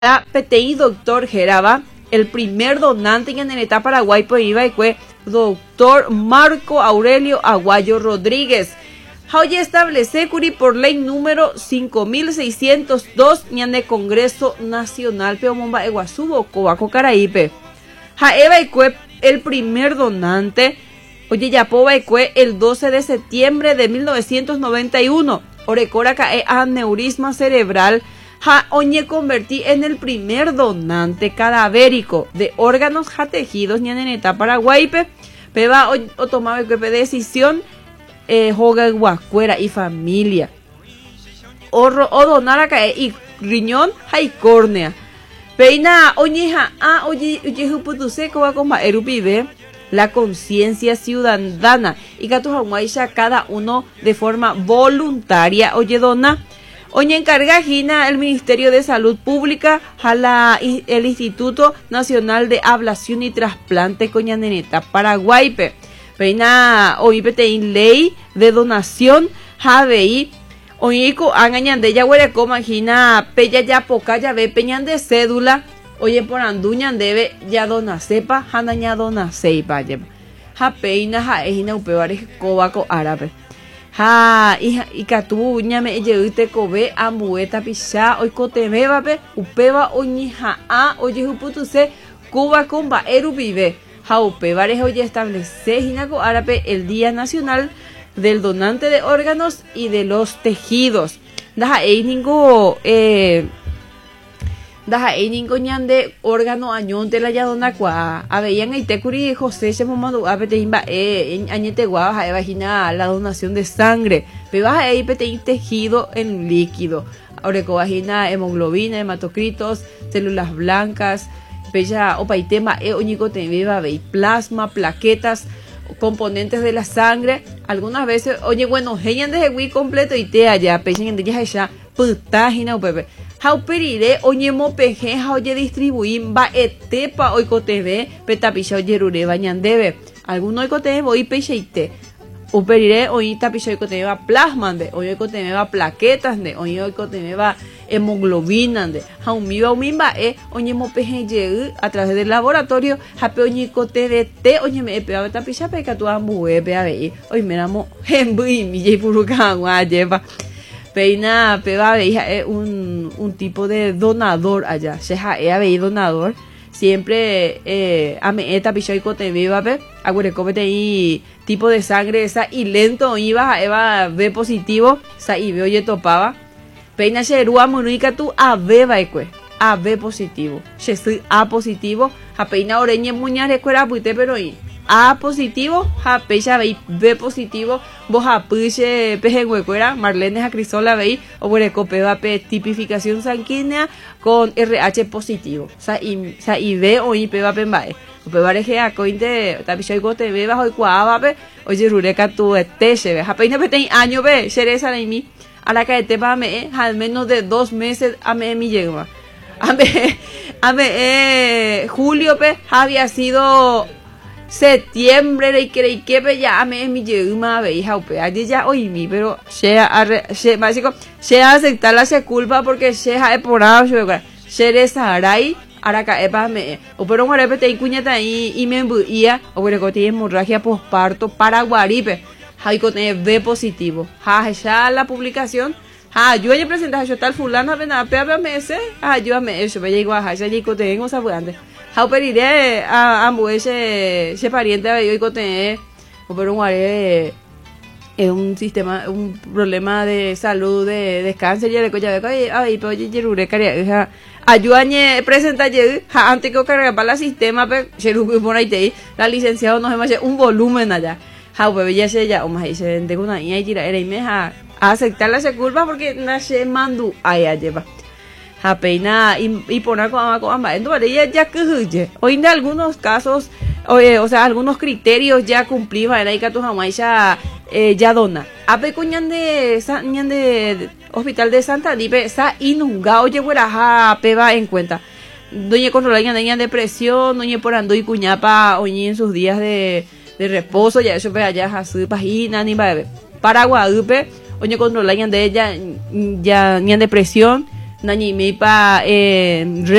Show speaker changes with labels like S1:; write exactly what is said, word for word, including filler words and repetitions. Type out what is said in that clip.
S1: P T I doctor Geraba, el primer donante en el etapa Paraguay pues iba y fue doctor Marco Aurelio Aguayo Rodríguez. Hoy establece curi por ley número cinco mil seiscientos dos en el Congreso Nacional Peomomba Eguasubo, Cobaco Caraípe. Jaeva y fue el primer donante. Oye, Yapoba y fue el doce de septiembre de mil novecientos noventa y uno. Orecora cae aneurisma cerebral. Ja, oñe convertí en el primer donante cadavérico de órganos ja tejidos ni en etapa Paraguaype. Peba o, o tomaba que decisión eh, joga guacuera y familia. O, o donar a caer y riñón ja y córnea. Peina oñe ja a oye oye juputuse coba comba erupibe. La conciencia ciudadana y que cada uno de forma voluntaria oye dona. Hoy encarga Gina el Ministerio de Salud Pública a la, el Instituto Nacional de Ablación y Trasplante Coñaneneta Paraguaype. Peina hoy petein ley de donación Javeí. Hoy angañan de ya huele como Gina peya ya poca ya ve peñan de cédula. Oye por anduñan debe ya dona sepa hanaña dona seipa lleva. Ja peina ja ejina upevares cobaco árabe. Ha hija y catu ñame yeute kobe ambueta pisha hoy cotemeba pe upeba oñija a oye uputuse Cuba comba eru vive ha upevares hoy establece hinaco árabe el Día Nacional del Donante de Órganos y de los Tejidos. Daja ei ningo eh Daja ei ningo ñande órgano añonte la yadona cua aveían y tecuri José se momado apete imba eh añete guaja vagina la donación de sangre pebaja ei pete tejido en líquido oreco vagina hemoglobina hematocritos células blancas bella opaitema e oñico te beba ve plasma plaquetas componentes de la sangre algunas veces oye bueno geñan de wi completo y te allá pechen de ya ya putágina pepe Hauperire oñemo peje oye distribuir va etepa oicoteve petapisha oyerure bañandebe alguno oicoteve voy pecheite uperire oí tapisha oicoteve va plasmande oí oicoteve va plaquetas de oí oicoteve va hemoglobina de haumiva umimba e oñemo peje ye a través del laboratorio hape oñicoteve te oñeme epe tapisha peca tu ambue pe ave hoy miramos hembui mi ye puruka guayeva. Peina peba veía es un, un tipo de donador allá. Seja ea veí donador. Siempre eh ame eta pichoy cote viva pe. Agurecopete y tipo de sangre esa y lento iba eva B positivo. Sa y veo ye topaba. Peina cherua munuica tu A B baekue. A B positivo. Che soy A positivo. A peina oreñe muña recuerda puite pero y A positivo, ja pecha veí B positivo, vos a puche peje huecuera, Marlene Jacrisola veí, o huereco peba pe tipificación sanguínea con R H positivo. Sa y sa y B o y peba pe mbae. O peba reje a cointe tapichoy gote be bajo y cuava pe, oye rureca tu teche ve. Ja peina pe ten año ve, xereza de mí. A la que te pa me al menos de dos meses a me mi llegma. A me a me eh julio pe había sido septiembre y que que ya me mi yuma veía upe allí ya oí mi pero se se básico se aceptar la se culpa porque se ha eporado se resarai araca epa me o pero un repete y cuñata y y me embuía o pero que tiene hemorragia posparto paraguaripe hay con B positivo ja ya la publicación ah yo ya presentar yo tal fulana ven a pepe meses ah yo me eso me llegó a ya digo tengo esa buena how perire a ambos ese ese pariente de hoy cote o pero un es un sistema un problema de salud de descanso ya de coya de ay pero yerure caria ayúdañe presenta ye antes que cargar para el sistema pe yeru por ahí la licenciado nos hemos un volumen allá how bebé ya se ya o más dice de una y tira era y me a aceptar la culpa porque nace mandu allá lleva a peina y, y poner con con entonces ya ya que hoy en algunos casos oye, o sea algunos criterios ya cumplidos en la tu jamás ya eh, ya dona a pecuñan de ñan de hospital de Santa Lipe sa inunga oye fuera peba en cuenta doña controla ñan depresión doña por ando y cuñapa oye en sus días de, de reposo ya eso ve allá a su página ni va Paraguay oye controla ñan de ella ya ñan depresión Nañimipa eh,